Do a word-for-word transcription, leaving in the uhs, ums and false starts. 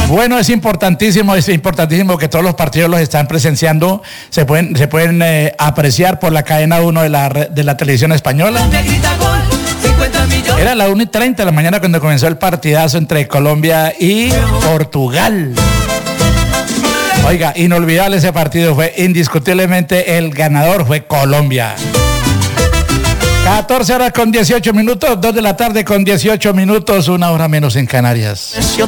Bueno, es importantísimo, es importantísimo que todos los partidos los están presenciando, se pueden, se pueden eh, apreciar por la cadena uno de la, de la televisión española. Era la una y treinta de la mañana cuando comenzó el partidazo entre Colombia y Portugal. Oiga, inolvidable ese partido, fue indiscutiblemente el ganador, fue Colombia. catorce horas con dieciocho minutos, dos de la tarde con dieciocho minutos, una hora menos en Canarias.